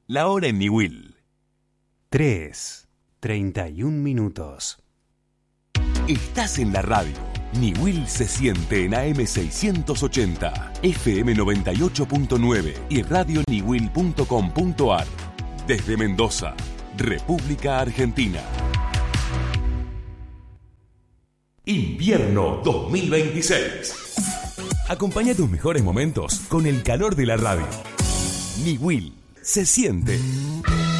La hora en Niwil. 3:31. Estás en la radio. Niwil se siente en AM 680, FM 98.9 y radioniwil.com.ar. Desde Mendoza, República Argentina. Invierno 2026. Acompaña tus mejores momentos con el calor de la radio. Niwil se siente.